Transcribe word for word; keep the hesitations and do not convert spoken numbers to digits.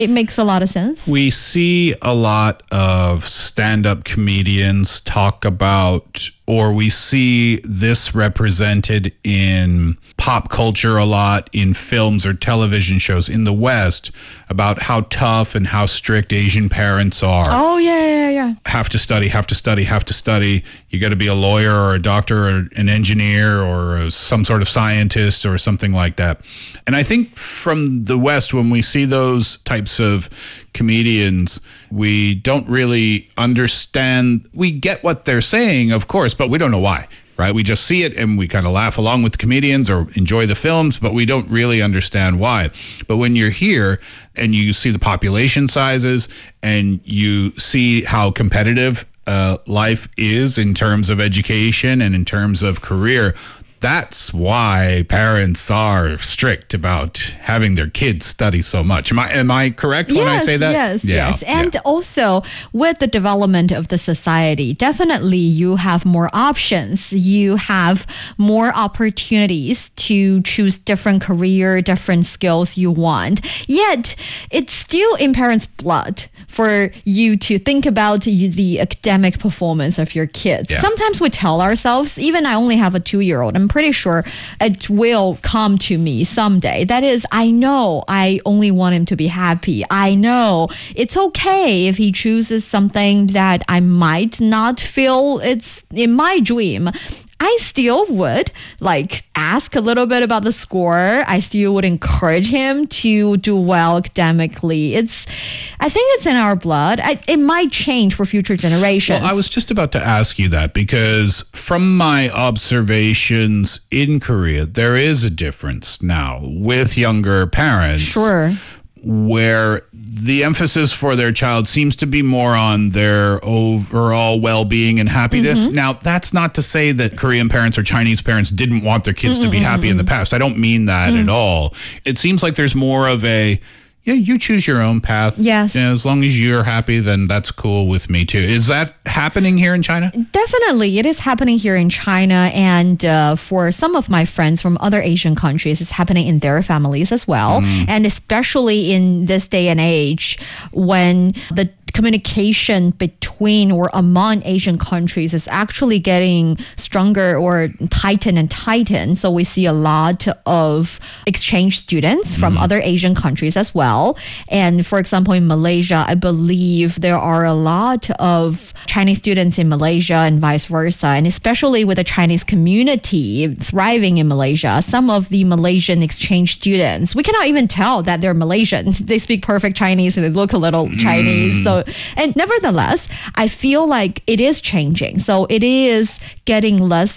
It makes a lot of sense. We see a lot of stand-up comedians talk about, or we see this represented in pop culture a lot, in films or television shows in the West, about how tough and how strict Asian parents are. Oh, yeah, yeah, yeah. Have to study, have to study, have to study. You got to be a lawyer or a doctor or an engineer or a, some sort of scientist or something like that. And I think from the West, when we see those types of comedians, we don't really understand. We get what they're saying, of course, but we don't know why. Right? We just see it and we kind of laugh along with the comedians or enjoy the films, but we don't really understand why. But when you're here and you see the population sizes and you see how competitive uh, life is in terms of education and in terms of career, that's why parents are strict about having their kids study so much. Am I am I correct when yes, I say that? Yes, yeah, yes. And yeah. also with the development of the society, definitely you have more options. You have more opportunities to choose different career, different skills you want. Yet it's still in parents' blood for you to think about the academic performance of your kids. Yeah. Sometimes we tell ourselves, even I only have a two-year-old, I'm pretty sure it will come to me someday. That is, I know I only want him to be happy. I know it's okay if he chooses something that I might not feel it's in my dream. I still would like ask a little bit about the score. I still would encourage him to do well academically. It's, I think it's in our blood. I, it might change for future generations. Well, I was just about to ask you that because from my observations in Korea, there is a difference now with younger parents. Sure. Where the emphasis for their child seems to be more on their overall well-being and happiness. Mm-hmm. Now, that's not to say that Korean parents or Chinese parents didn't want their kids mm-hmm. to be happy in the past. I don't mean that mm. at all. It seems like there's more of a, yeah, you choose your own path. Yes. Yeah, as long as you're happy, then that's cool with me too. Is that happening here in China? Definitely. It is happening here in China. And uh, for some of my friends from other Asian countries, it's happening in their families as well. Mm. And especially in this day and age when the communication between or among Asian countries is actually getting stronger or tighten and tighten. So we see a lot of exchange students from mm-hmm. other Asian countries as well. And for example, in Malaysia, I believe there are a lot of Chinese students in Malaysia and vice versa. And especially with the Chinese community thriving in Malaysia, some of the Malaysian exchange students, we cannot even tell that they're Malaysian. They speak perfect Chinese and they look a little mm. Chinese. So and nevertheless, I feel like it is changing. So it is getting less